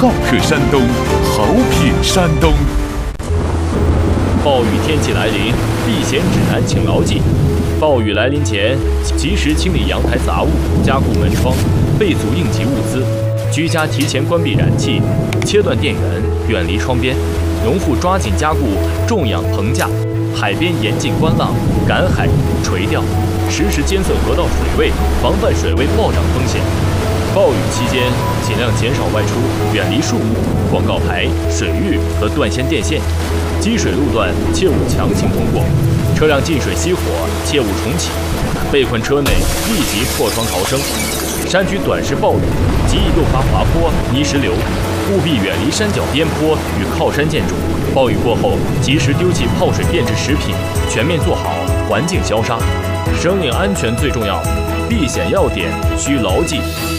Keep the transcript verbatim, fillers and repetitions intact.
好客山东，好品山东。 暴雨天气来临，避险指南请牢记：暴雨来临前，及时清理阳台杂物，加固门窗，备足应急物资。居家提前关闭燃气，切断电源，远离窗边。农户抓紧加固种养棚架，海边严禁观浪、赶海、垂钓，实时监测河道水位，防范水位暴涨风险。暴雨期间，尽量减少外出，远离树木、广告牌、水域和断线电线。积水路段切勿强行通过，车辆进水熄火切勿重启。被困车内立即破窗逃生。山区短时暴雨极易诱发滑坡、泥石流，务必远离山脚边坡与靠山建筑。暴雨过后，及时丢弃泡水变质食品，全面做好环境消杀。生命安全最重要，避险要点需牢记。